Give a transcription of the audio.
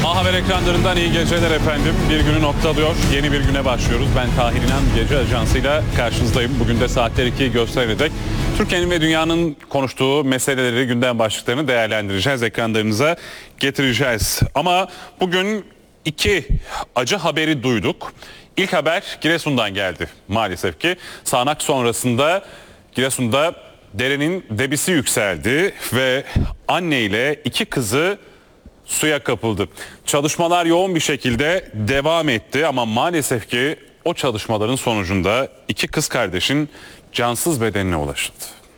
Haber ekranlarından iyi geceler efendim. Bir günü noktalıyor. Yeni bir güne başlıyoruz. Ben Tahir İnan, Gece Ajansı'yla karşınızdayım. Bugün de saatler 2'yi göstererek Türkiye'nin ve dünyanın konuştuğu meseleleri, gündem başlıklarını değerlendireceğiz. Ekranlarınıza getireceğiz. Ama bugün iki acı haberi duyduk. İlk haber Giresun'dan geldi maalesef ki. Sağanak sonrasında Giresun'da derenin debisi yükseldi ve anne ile iki kızı suya kapıldı. Çalışmalar yoğun bir şekilde devam etti ama maalesef ki o çalışmaların sonucunda iki kız kardeşin cansız bedenine ulaşıldı.